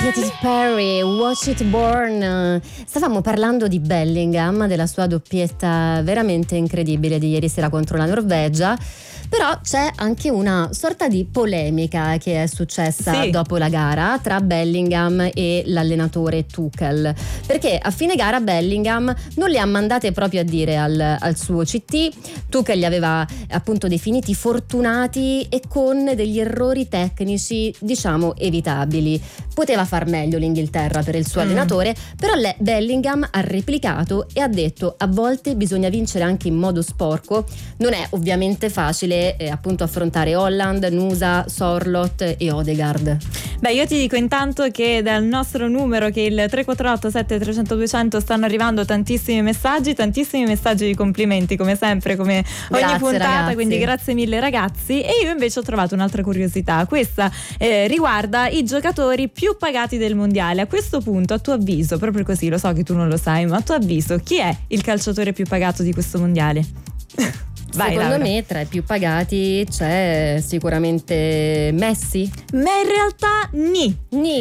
Katy Perry, Watch It Burn. Stavamo parlando di Bellingham, della sua doppietta veramente incredibile di ieri sera contro la Norvegia. Però c'è anche una sorta di polemica che è successa dopo la gara tra Bellingham e l'allenatore Tuchel, perché a fine gara Bellingham non le ha mandate proprio a dire al suo CT. Tuchel li aveva appunto definiti fortunati e con degli errori tecnici diciamo evitabili. Poteva far meglio l'Inghilterra per il suo allenatore, però Bellingham ha replicato e ha detto: a volte bisogna vincere anche in modo sporco. Non è ovviamente facile appunto affrontare Holland, Nusa, Sorloth e Odegaard. Beh, io ti dico intanto che dal nostro numero, che è il 348 7300 200, stanno arrivando tantissimi messaggi di complimenti come sempre, come ogni Grazie, puntata, ragazzi. quindi grazie mille ragazzi. E io invece ho trovato un'altra curiosità, questa riguarda i giocatori più pagati del mondiale. A questo punto, a tuo avviso, proprio così, lo so che tu non lo sai, ma a tuo avviso chi è il calciatore più pagato di questo mondiale? Vai, Secondo Laura. me tra i più pagati c'è sicuramente Messi. Ma in realtà Ni,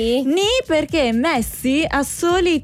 perché Messi ha soli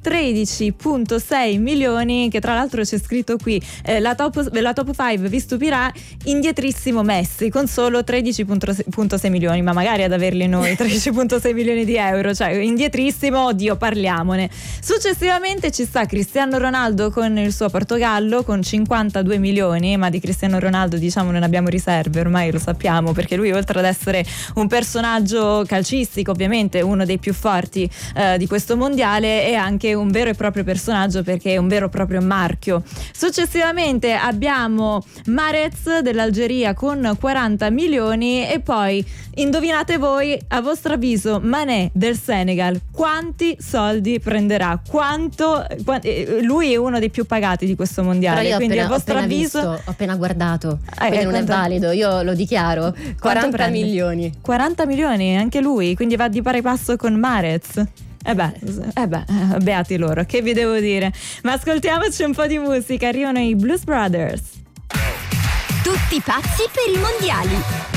13,6 milioni, che tra l'altro c'è scritto qui, la top 5 vi stupirà, indietrissimo Messi con solo 13,6 milioni, ma magari ad averli noi 13,6 milioni di euro, cioè indietrissimo, oddio, parliamone. Successivamente ci sta Cristiano Ronaldo con il suo Portogallo con 52 milioni, ma di Cristiano Ronaldo diciamo non abbiamo riserve, ormai lo sappiamo, perché lui, oltre ad essere un personaggio calcistico, ovviamente uno dei più forti di questo mondiale, è anche un vero e proprio personaggio, perché è un vero e proprio marchio. Successivamente abbiamo Mahrez dell'Algeria con 40 milioni e poi indovinate voi, a vostro avviso, Mané del Senegal quanti soldi prenderà? Lui è uno dei più pagati di questo mondiale. Però io quindi ho a vostro appena avviso visto, ho appena guardato, quindi non è quanto- valido, io lo dichiaro. 40 prende? milioni. 40 milioni anche lui, quindi va di pari passo con Mahrez. Beati loro, che vi devo dire. Ma ascoltiamoci un po' di musica, arrivano i Blues Brothers. Tutti pazzi per i mondiali.